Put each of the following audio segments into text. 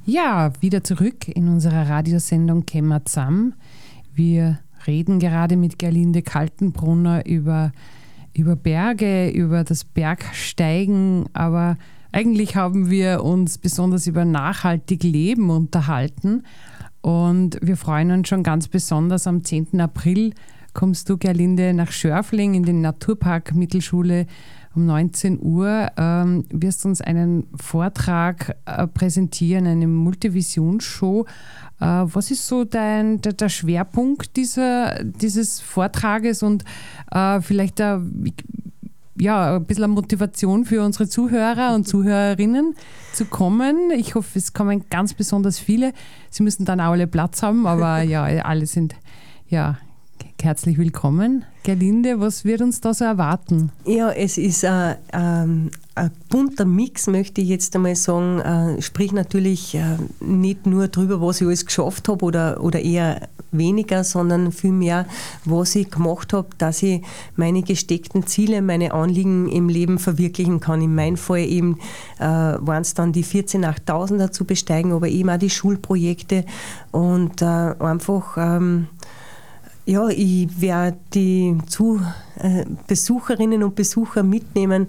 Ja, wieder zurück in unserer Radiosendung Kämen wir zusammen. Wir reden gerade mit Gerlinde Kaltenbrunner über Berge, über das Bergsteigen, aber eigentlich haben wir uns besonders über nachhaltig Leben unterhalten und wir freuen uns schon ganz besonders. Am 10. April kommst du, Gerlinde, nach Schörfling in den Naturpark Mittelschule. Um 19 Uhr wirst du uns einen Vortrag präsentieren, eine Multivisionsshow. Was ist so der Schwerpunkt dieses Vortrages und vielleicht ein bisschen Motivation für unsere Zuhörer und Zuhörerinnen zu kommen? Ich hoffe, es kommen ganz besonders viele. Sie müssen dann auch alle Platz haben, aber ja, alle sind herzlich willkommen. Gerlinde, was wird uns da so erwarten? Ja, es ist ein bunter Mix, möchte ich jetzt einmal sagen. Sprich natürlich nicht nur darüber, was ich alles geschafft habe oder eher weniger, sondern vielmehr, was ich gemacht habe, dass ich meine gesteckten Ziele, meine Anliegen im Leben verwirklichen kann. In meinem Fall eben waren es dann die 14 8000er zu besteigen, aber eben auch die Schulprojekte und einfach... Ja, ich werde die Besucherinnen und Besucher mitnehmen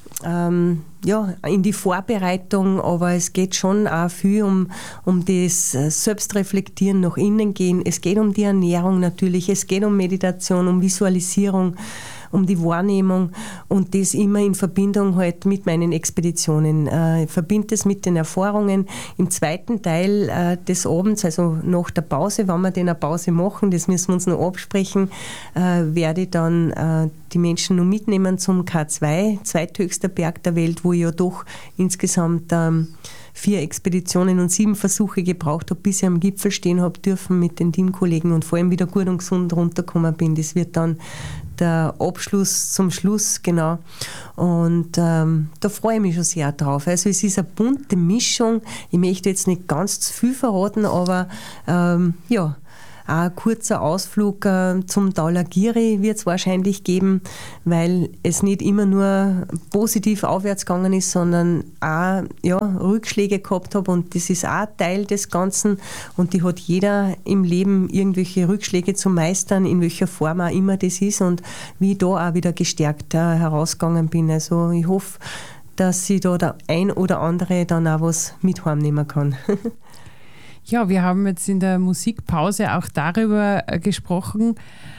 in die Vorbereitung, aber es geht schon auch viel um das Selbstreflektieren nach innen gehen. Es geht um die Ernährung natürlich, es geht um Meditation, um Visualisierung, um die Wahrnehmung und das immer in Verbindung halt mit meinen Expeditionen. Ich verbinde das mit den Erfahrungen. Im zweiten Teil des Abends, also nach der Pause, wenn wir denn eine Pause machen, das müssen wir uns noch absprechen, werde ich dann die Menschen noch mitnehmen zum K2, zweithöchster Berg der Welt, wo ich ja doch insgesamt 4 Expeditionen und 7 Versuche gebraucht habe, bis ich am Gipfel stehen habe dürfen mit den Teamkollegen und vor allem wieder gut und gesund runtergekommen bin. Das wird dann der Abschluss zum Schluss, genau. Und da freue ich mich schon sehr drauf. Also es ist eine bunte Mischung. Ich möchte jetzt nicht ganz zu viel verraten, aber ein kurzer Ausflug zum Talagiri wird es wahrscheinlich geben, weil es nicht immer nur positiv aufwärts gegangen ist, sondern auch Rückschläge gehabt habe und das ist auch Teil des Ganzen und die hat jeder im Leben irgendwelche Rückschläge zu meistern, in welcher Form auch immer das ist und wie ich da auch wieder gestärkt herausgegangen bin. Also ich hoffe, dass ich da der ein oder andere dann auch was mit heimnehmen kann. Ja, wir haben jetzt in der Musikpause auch darüber gesprochen,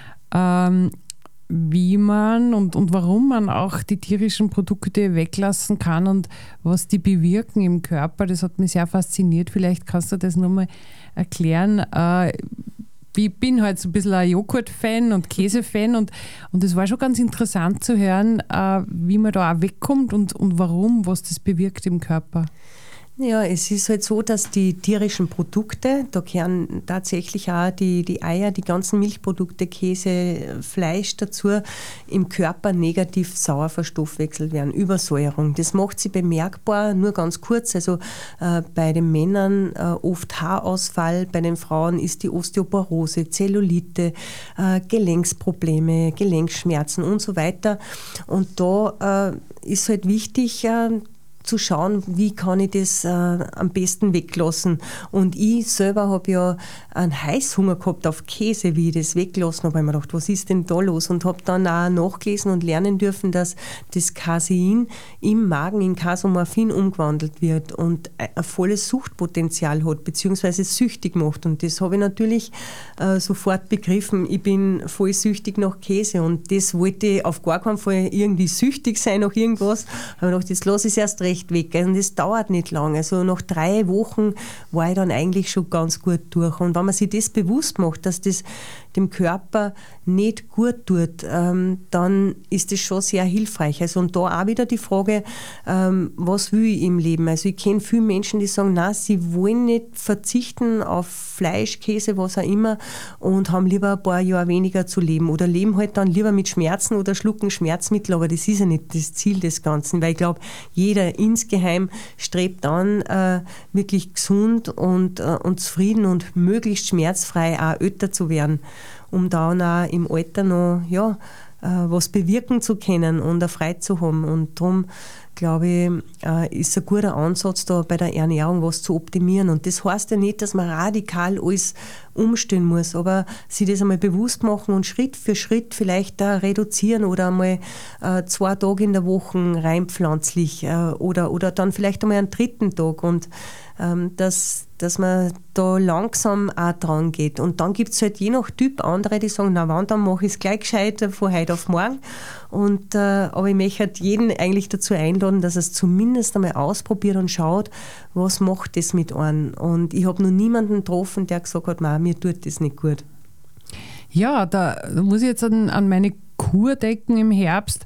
wie man und warum man auch die tierischen Produkte weglassen kann und was die bewirken im Körper. Das hat mich sehr fasziniert. Vielleicht kannst du das nochmal erklären. Ich bin halt so ein bisschen ein Joghurt-Fan und Käse-Fan und es war schon ganz interessant zu hören, wie man da auch wegkommt und warum, was das bewirkt im Körper. Ja, es ist halt so, dass die tierischen Produkte, da gehören tatsächlich auch die Eier, die ganzen Milchprodukte, Käse, Fleisch dazu, im Körper negativ sauer verstoffwechselt werden, Übersäuerung. Das macht sie bemerkbar, nur ganz kurz, also bei den Männern oft Haarausfall, bei den Frauen ist die Osteoporose, Zellulite, Gelenksprobleme, Gelenkschmerzen und so weiter. Und da ist halt wichtig, zu schauen, wie kann ich das am besten weglassen. Und ich selber habe ja einen Heißhunger gehabt auf Käse, wie ich das weggelassen habe. Ich habe mir gedacht, was ist denn da los? Und habe dann auch nachgelesen und lernen dürfen, dass das Casein im Magen in Casomorphin umgewandelt wird und ein volles Suchtpotenzial hat, beziehungsweise süchtig macht. Und das habe ich natürlich sofort begriffen. Ich bin voll süchtig nach Käse und das wollte ich auf gar keinen Fall irgendwie süchtig sein nach irgendwas. Ich habe gedacht, jetzt lasse ich es erst recht weg. Und das dauert nicht lange. Also nach 3 Wochen war ich dann eigentlich schon ganz gut durch. Und wenn man sich das bewusst macht, dass das dem Körper nicht gut tut, dann ist das schon sehr hilfreich. Also und da auch wieder die Frage, was will ich im Leben? Also ich kenne viele Menschen, die sagen, nein, sie wollen nicht verzichten auf Fleisch, Käse, was auch immer und haben lieber ein paar Jahre weniger zu leben oder leben halt dann lieber mit Schmerzen oder schlucken Schmerzmittel, aber das ist ja nicht das Ziel des Ganzen, weil ich glaube, jeder insgeheim strebt an, wirklich gesund und zufrieden und möglichst schmerzfrei auch älter zu werden, um dann auch im Alter noch was bewirken zu können und eine Freude zu haben. Und darum glaube ich, ist ein guter Ansatz, da bei der Ernährung was zu optimieren. Und das heißt ja nicht, dass man radikal alles umstellen muss, aber sich das einmal bewusst machen und Schritt für Schritt vielleicht da reduzieren oder einmal 2 Tage in der Woche rein pflanzlich oder dann vielleicht einmal einen 3. Tag und dass man da langsam auch dran geht. Und dann gibt es halt je nach Typ andere, die sagen, na wann, dann mache ich es gleich gescheit von heute auf morgen. Aber ich möchte halt jeden eigentlich dazu einladen, dass er es zumindest einmal ausprobiert und schaut, was macht das mit einem. Und ich habe noch niemanden getroffen, der gesagt hat, mir tut das nicht gut. Ja, da muss ich jetzt an meine Kur denken im Herbst.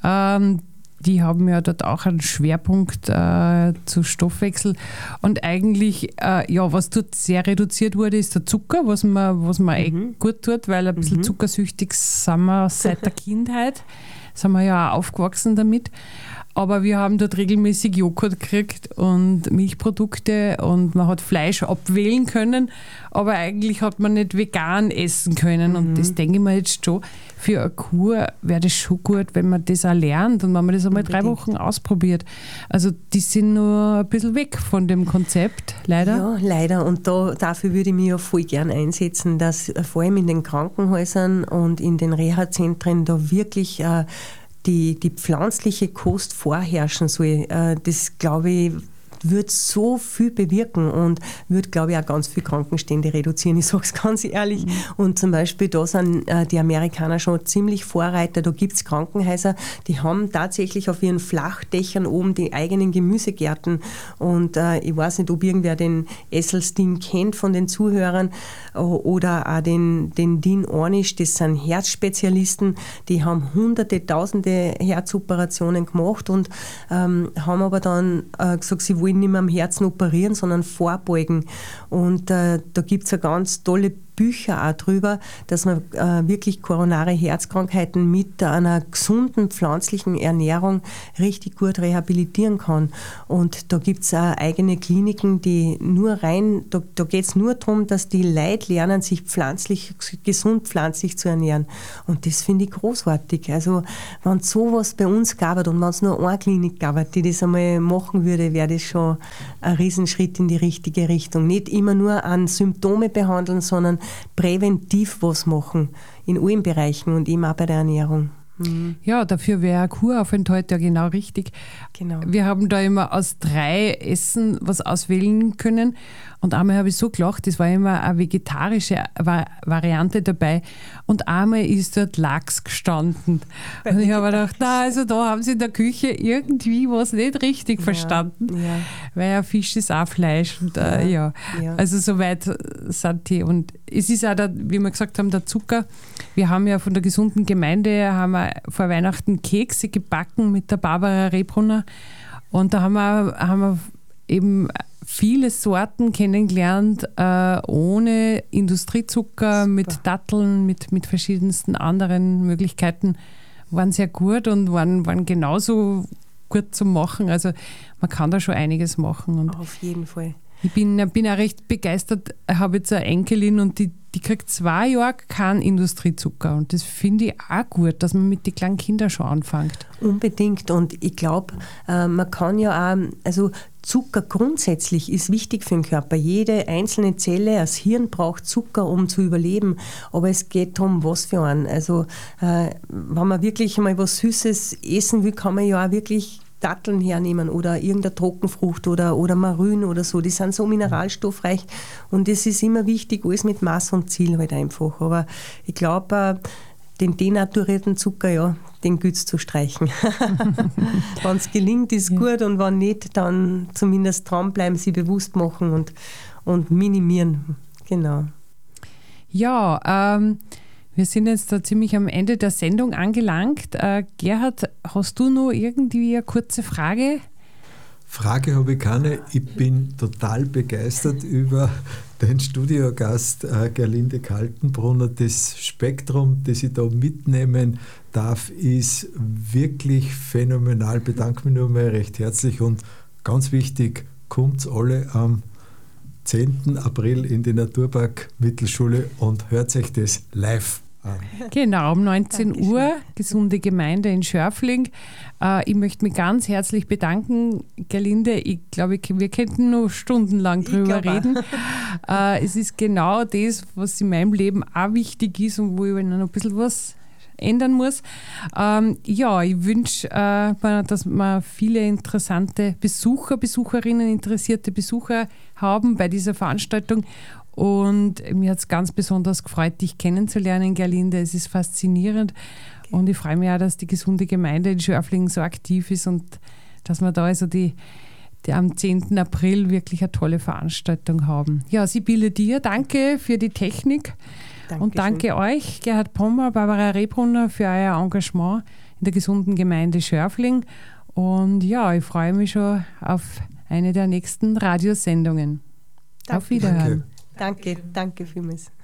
Die haben ja dort auch einen Schwerpunkt zu Stoffwechsel. Und eigentlich, was dort sehr reduziert wurde, ist der Zucker, was man gut tut, weil ein bisschen zuckersüchtig sind wir seit der Kindheit. Sind wir ja auch aufgewachsen damit. Aber wir haben dort regelmäßig Joghurt gekriegt und Milchprodukte und man hat Fleisch abwählen können, aber eigentlich hat man nicht vegan essen können. Und das denke ich mir jetzt schon, für eine Kur wäre das schon gut, wenn man das auch lernt und wenn man das einmal 3 Wochen ausprobiert. Also die sind nur ein bisschen weg von dem Konzept, leider. Ja, leider. Und dafür würde ich mich ja voll gern einsetzen, dass vor allem in den Krankenhäusern und in den Reha-Zentren da wirklich die pflanzliche Kost vorherrschen soll. Das, glaube ich, wird so viel bewirken und wird, glaube ich, auch ganz viele Krankenstände reduzieren. Ich sage es ganz ehrlich. Und zum Beispiel, da sind die Amerikaner schon ziemlich Vorreiter. Da gibt es Krankenhäuser, die haben tatsächlich auf ihren Flachdächern oben die eigenen Gemüsegärten. Und ich weiß nicht, ob irgendwer den Esselstyn kennt von den Zuhörern oder auch den Dean Ornish, das sind Herzspezialisten, die haben hunderte, tausende Herzoperationen gemacht und haben aber dann gesagt, sie wollen nicht mehr am Herzen operieren, sondern vorbeugen. Und da gibt es ja ganz tolle Bücher auch drüber, dass man wirklich koronare Herzkrankheiten mit einer gesunden pflanzlichen Ernährung richtig gut rehabilitieren kann. Und da gibt es auch eigene Kliniken, die da geht es nur darum, dass die Leute lernen, sich gesund pflanzlich zu ernähren. Und das finde ich großartig. Also wenn es sowas bei uns gab und wenn es nur eine Klinik gab, die das einmal machen würde, wäre das schon ein Riesenschritt in die richtige Richtung. Nicht immer nur an Symptome behandeln, sondern präventiv was machen in allen Bereichen und eben auch bei der Ernährung. Ja, dafür wäre ein Kuraufenthalt ja genau richtig. Genau. Wir haben da immer aus 3 Essen was auswählen können und einmal habe ich so gelacht, das war immer eine vegetarische Variante dabei und einmal ist dort Lachs gestanden. Und ich habe gedacht, also da haben sie in der Küche irgendwie was nicht richtig verstanden, weil ja Fisch ist auch Fleisch und also soweit sind die. Und es ist auch, wie wir gesagt haben, der Zucker. Wir haben ja von der gesunden Gemeinde vor Weihnachten Kekse gebacken mit der Barbara Rebbrunner und da haben wir eben viele Sorten kennengelernt, ohne Industriezucker, mit Datteln, mit verschiedensten anderen Möglichkeiten, waren sehr gut und waren genauso gut zu machen. Also man kann da schon einiges machen. Und auf jeden Fall. Ich bin auch recht begeistert, ich habe jetzt eine Enkelin und die kriegt 2 Jahre keinen Industriezucker und das finde ich auch gut, dass man mit den kleinen Kindern schon anfängt. Unbedingt und ich glaube, man kann ja auch, also Zucker grundsätzlich ist wichtig für den Körper. Jede einzelne Zelle, das Hirn braucht Zucker, um zu überleben, aber es geht darum, was für einen. Also wenn man wirklich mal was Süßes essen will, kann man ja auch wirklich Datteln hernehmen oder irgendeine Trockenfrucht oder Marün oder so. Die sind so mineralstoffreich und es ist immer wichtig, alles mit Maß und Ziel halt einfach. Aber ich glaube, den denaturierten Zucker, den gilt es zu streichen. Wenn es gelingt, ist gut und wenn nicht, dann zumindest dranbleiben, sie bewusst machen und minimieren. Genau. Ja, wir sind jetzt da ziemlich am Ende der Sendung angelangt. Gerhard, hast du noch irgendwie eine kurze Frage? Frage habe ich keine. Ich bin total begeistert über den Studiogast Gerlinde Kaltenbrunner. Das Spektrum, das ich da mitnehmen darf, ist wirklich phänomenal. Ich bedanke mich nur mal recht herzlich und ganz wichtig, kommt alle am 10. April in die Naturpark Mittelschule und hört euch das live an. Genau, um 19 Dankeschön. Uhr, Gesunde Gemeinde in Schörfling. Ich möchte mich ganz herzlich bedanken, Gerlinde. Ich glaube, wir könnten noch stundenlang drüber reden. Es ist genau das, was in meinem Leben auch wichtig ist und wo ich noch ein bisschen was ändern muss. Ich wünsche, dass wir viele interessante Besucherinnen, interessierte Besucher haben bei dieser Veranstaltung. Und mir hat es ganz besonders gefreut, dich kennenzulernen, Gerlinde. Es ist faszinierend. Okay. Und ich freue mich auch, dass die gesunde Gemeinde in Schörfling so aktiv ist und dass wir da also die am 10. April wirklich eine tolle Veranstaltung haben. Ja, Sibylle, dir danke für die Technik. Dankeschön. Und danke euch, Gerhard Pommer, Barbara Rehbrunner, für euer Engagement in der gesunden Gemeinde Schörfling. Und ja, ich freue mich schon auf eine der nächsten Radiosendungen. Danke. Auf Wiederhören. Danke vielmals.